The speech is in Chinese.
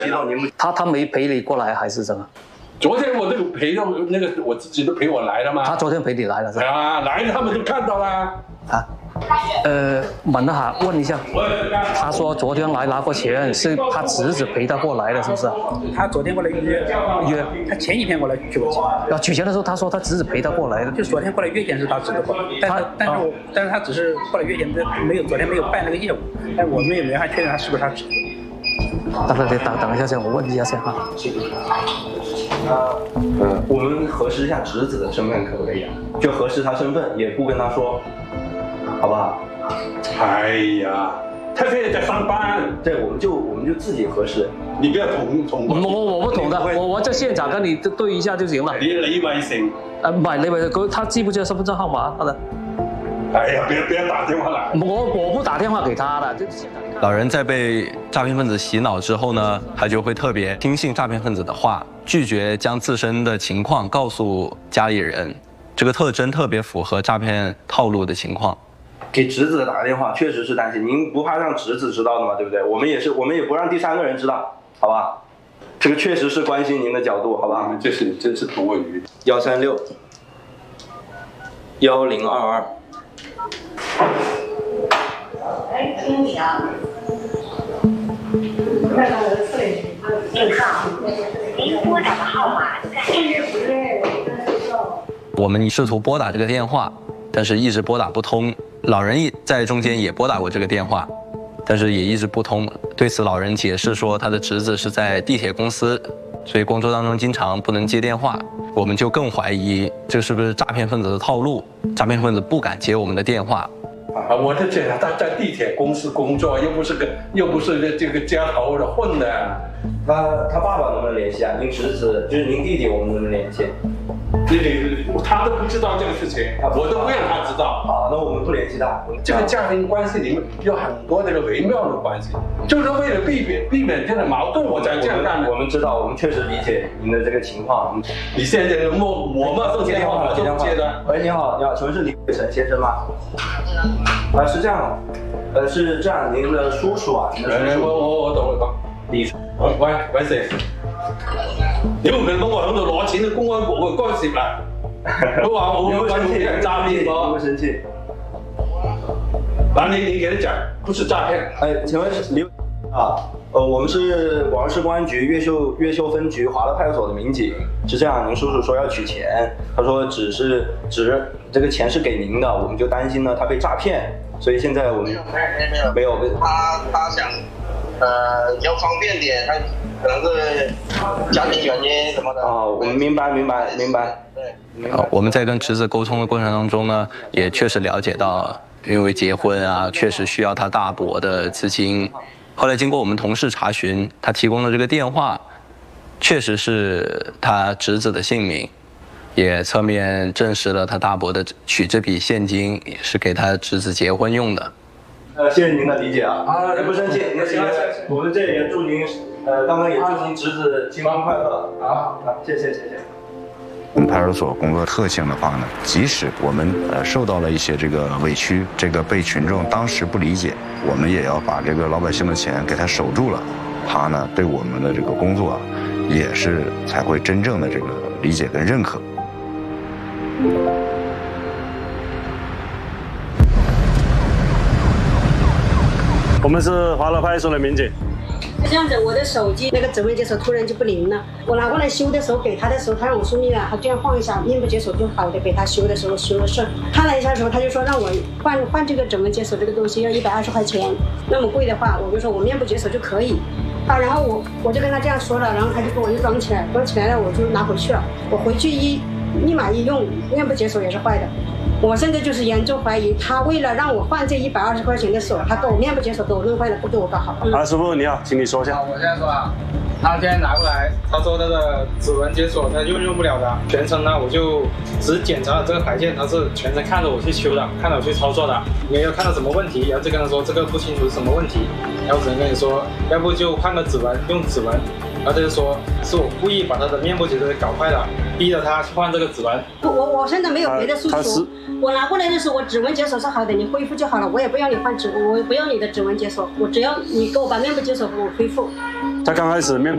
他没陪你过来还是什么？ 昨天我那个陪到那个我自己都陪我来了吗？ 他昨天陪你来了是吧？ 啊，来了他们都看到了。 啊，问一下，他说昨天来拿过钱，是他侄子陪他过来的，是不是？ 他昨天过来约，他前几天过来取过钱。 要取钱的时候，他说他侄子陪他过来的。 就昨天过来约钱是他侄子过来，但是他只是过来约钱，昨天没有办那个业务，但我们也没法确认他是不是他侄子。 等一下先，我问一下先哈。 我们核实一下侄子的身份可不可以啊？就核实他身份，也不跟他说，好不好？ 哎呀，他现在在上班， 对，我们就自己核实。 你不要捅我不懂的，我在现场跟你对一下就行了。 李偉成， 唔係李偉成，他記不記得身份證號碼？他的。 哎呀，不要打電話來。 我不打電話給他了。 老人在被诈骗分子洗腦之後呢，他就會特別聽信詐騙分子的話，拒絕將自身的情況告訴家裡人。這個特徵特別符合詐騙套路的情況。 給侄子打個電話，確實是擔心。您不怕讓侄子知道的嘛，對不對？我們也不讓第三個人知道，好吧？這個確實是關心您的角度，好吧？ 這是真是多餘。 136-1022。 哎，经理啊，那个您拨打的号码暂时不是。 我們試圖撥打這個電話，但是一直撥打不通。老人在中間也撥打過這個電話，但是也一直不通。對此，老人解釋說，他的侄子是在地鐵公司，所以工作當中經常不能接電話。我們就更懷疑這是不是詐騙分子的套路，詐騙分子不敢接我們的電話。 我就觉得他在地鐵公司工作，又不是這個街頭的混的。 他爸爸能不能聯繫啊？您侄子就是您弟弟，我們能不能聯繫？ 他都不知道這個事情，我都不讓他知道。 好，那我們不聯繫他。 這個家庭關係裡面有很多這個微妙的關係，就是為了避免這個矛盾，我才這樣幹的。 我們知道，我們確實理解您的這個情況。 你現在我們送電話我就不接的。 喂，你好，請問是李偉成先生嗎？是這樣，是這樣，您的叔叔啊，您的叔叔。 我等會講。 李叔。 喂誰？你唔係幫我喺度攞錢嘅公安局嘅干涉啦？都話我會揾啲人詐騙我。 不生氣。 嗱，你給他講，不是詐騙。 哎，請問是李啊？我們是廣州市公安局越秀分局華樂派出所的民警。是這樣，您叔叔說要取錢，他說這個錢是給您的，我們就擔心呢他被詐騙，所以現在我們沒有。 他想要方便點，他可能是家庭原因什麼的。 啊，我們明白。 對。 我們在跟侄子溝通的過程當中呢，也確實了解到，因為結婚啊，確實需要他大伯的資金。後來經過我們同事查詢，他提供的這個電話，確實是他侄子的姓名，也側面證實了他大伯的取這筆現金也是給他侄子結婚用的。 謝謝您的理解啊！不生氣，我們這裡也祝您，剛剛也祝您侄子新婚快樂啊！謝謝。 我們派出所工作特性的話呢，即使我們受到了一些這個委屈，這個被群眾當時不理解，我們也要把這個老百姓的錢給他守住了，他呢對我們的這個工作也是才會真正的這個理解跟認可。 我們是華樂派出所的民警。 是這樣子，我的手機那個指紋解鎖突然就不靈了，我拿過來修的時候給他的時候，他讓我說面他這樣晃一下，面部解鎖就好的。給他修的時候修的是，看了一下的時候，他就說讓我換這個指紋解鎖這個東西要120塊錢，那麼貴的話，我就說我面部解鎖就可以。然後我就跟他這樣說了，然後他就給我又裝起來了，我就拿回去了。我回去立馬一用，面部解鎖也是壞的。我現在就是嚴重懷疑，他為了讓我換這120塊錢的鎖，他給我面部解鎖給我弄壞了，不給我搞好。 師傅你好，請你說一下。 我現在說啊，他今天拿過來，他說那個指紋解鎖他用不了的，全程呢我就只檢查了這個排件，他是全程看着我去修的，看着我去操作的，沒有看到什麼問題，然後就跟他說這個不清楚是什麼問題，然後只能跟你說，要不就換個指紋，用指紋。然後他就說是我故意把他的面部解鎖給搞壞了，逼着他去換這個指紋。我現在沒有別的訴求，我拿過來的時候我指紋解鎖是好的，你恢復就好了，我也不要你換指紋，我不要你的指紋解鎖，我只要你給我把面部解鎖給我恢復。 他剛開始面部